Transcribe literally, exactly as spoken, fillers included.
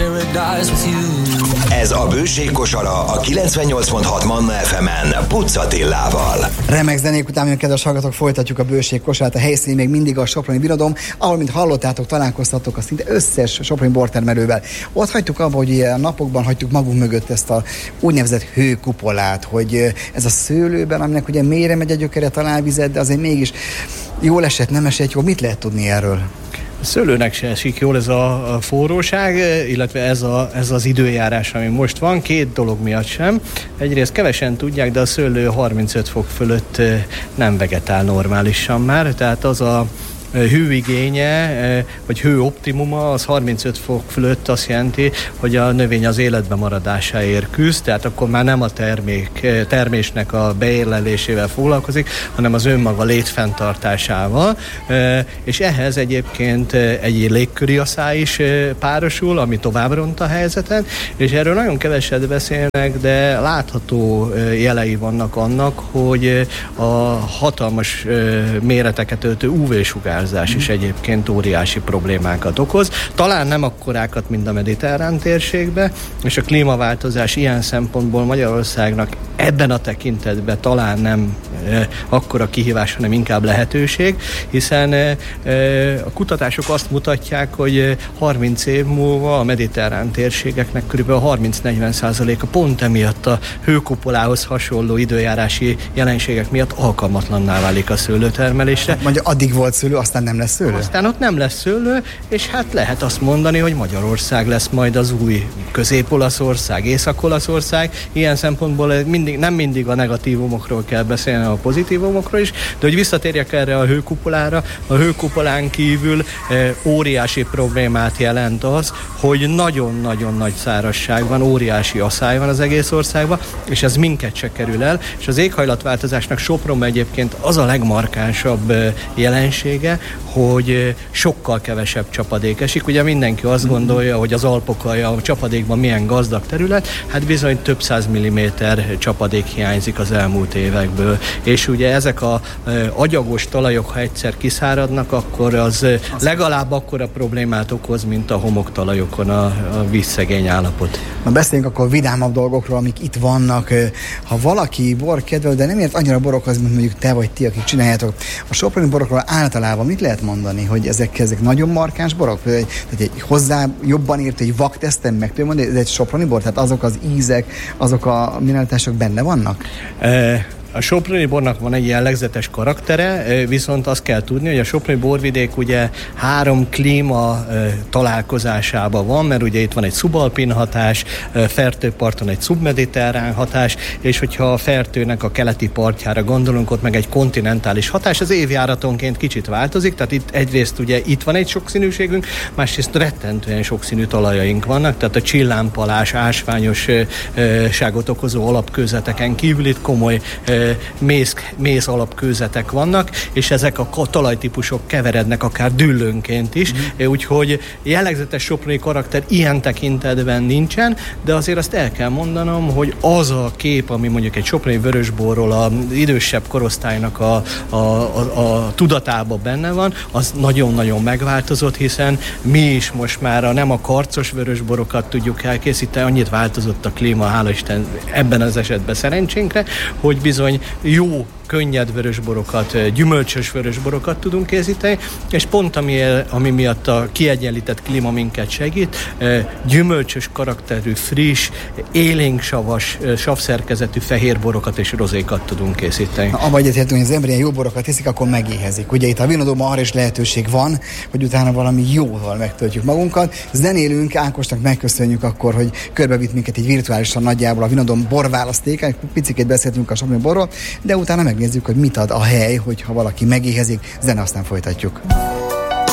paradise with you. Ez a Bőség kosara a kilencvennyolc pont hat Manna ef emen Puc Attilával. Remek zenék után, mint kedves hallgatók, folytatjuk a Bőség kosarát. A helyszín még mindig a Soproni Birodalom, ahol, mint hallottátok, találkoztatok a szinte összes soproni bortermelővel. Ott hagytuk abba, hogy ilyen napokban hagytuk magunk mögött ezt a úgynevezett hőkupolát, hogy ez a szőlőben, aminek ugye mélyre megy a gyökere, találvizet, de azért mégis jól esett, nem esett jól. Mit lehet tudni erről? A szőlőnek se esik jól ez a forróság, illetve ez, a, ez az időjárás, ami most van, két dolog miatt sem. Egyrészt kevesen tudják, de a szőlő harmincöt fok fölött nem vegetál normálisan már, tehát az a hőigénye, vagy hőoptimuma, az harmincöt fok fölött azt jelenti, hogy a növény az életben maradásáért küzd, tehát akkor már nem a termék, termésnek a beérlelésével foglalkozik, hanem az önmaga létfenntartásával, és ehhez egyébként egy légköri aszály is párosul, ami tovább ront a helyzeten, és erről nagyon keveset beszélnek, de látható jelei vannak annak, hogy a hatalmas méreteket öltő ú vé-sugárzás is egyébként óriási problémákat okoz. Talán nem akkorákat, mint a mediterrán térségbe, és a klímaváltozás ilyen szempontból Magyarországnak ebben a tekintetben talán nem e, akkora kihívás, hanem inkább lehetőség, hiszen e, a kutatások azt mutatják, hogy harminc év múlva a mediterrán térségeknek kb. harminc-negyven százaléka pont emiatt a hőkupolához hasonló időjárási jelenségek miatt alkalmatlanná válik a szőlőtermelésre. Mondja, addig volt szőlő, aztán nem lesz szőlő? Aztán ott nem lesz szőlő, és hát lehet azt mondani, hogy Magyarország lesz majd az új Közép-Olaszország, Észak-Olaszország. Ilyen szempontból mindig, nem mindig a negatívumokról kell beszélni, a pozitívumokról is, de hogy visszatérjek erre a hőkupolára, a hőkupolán kívül e, óriási problémát jelent az, hogy nagyon-nagyon nagy szárazság van, óriási aszály van az egész országban, és ez minket se kerül el, és az éghajlatváltozásnak Sopronban egyébként az a legmarkánsabb e, jelensége, hogy sokkal kevesebb csapadék esik. Ugye mindenki azt gondolja, hogy az Alpok a csapadékban milyen gazdag terület, hát bizony több száz milliméter csapadék hiányzik az elmúlt évekből. És ugye ezek a agyagos talajok, ha egyszer kiszáradnak, akkor az legalább akkora problémát okoz, mint a homoktalajokon a, a vízszegény állapot. Na beszéljünk akkor vidámabb dolgokról, amik itt vannak. Ha valaki bor kedvel, de nem ért annyira borokhoz, mint mondjuk te vagy ti, akik csináljátok. A soproni borokról általában mit lehet mondani, hogy ezek, ezek nagyon markáns borok? Tehát egy hozzá jobban írt, egy vakteszten meg tudom mondani, ez egy soproni bor, tehát azok az ízek, azok a mineralitások benne vannak? E- A soproni bornak van egy jellegzetes karaktere, viszont azt kell tudni, hogy a soproni borvidék ugye három klíma találkozásában van, mert ugye itt van egy szubalpin hatás, Fertőparton egy szubmediterrán hatás, és hogyha a Fertőnek a keleti partjára gondolunk, ott meg egy kontinentális hatás, az évjáratonként kicsit változik, tehát itt egyrészt ugye itt van egy sokszínűségünk, másrészt rettentően sokszínű talajaink vannak, tehát a csillámpalás, ásványosságot okozó alapkőzeteken kívül itt komoly mész, mész alapkőzetek vannak, és ezek a talajtípusok keverednek akár düllőnként is, mm. úgyhogy jellegzetes soproni karakter ilyen tekintetben nincsen, de azért azt el kell mondanom, hogy az a kép, ami mondjuk egy soproni vörösborról az idősebb korosztálynak a, a, a, a tudatában benne van, az nagyon-nagyon megváltozott, hiszen mi is most már a, nem a karcos vörösborokat tudjuk elkészíteni, annyit változott a klíma, hála Isten ebben az esetben szerencsénkre, hogy bizony jó, könnyed vörösborokat, gyümölcsös vörösborokat tudunk készíteni, és pont ami, ami miatt a kiegyenlített klíma minket segít, gyümölcsös karakterű, friss, élénksavas, savszerkezetű fehérborokat és rozékat tudunk készíteni. Na, abba egyetértünk, hogy az ember ilyen jó borokat iszik, akkor megéhezik. Ugye itt a Vinodóban arra is lehetőség van, hogy utána valami jóval megtöltjük magunkat. Zenélünk, Ákosnak megköszönjük akkor, hogy körbevitt minket egy virtuálisan nagyjából a Vinodóm borválasztékán, egy picit beszéltünk a soproni borról, de utána megnézzük, hogy mit ad a hely, hogyha valaki megéhezik. Zene, aztán folytatjuk.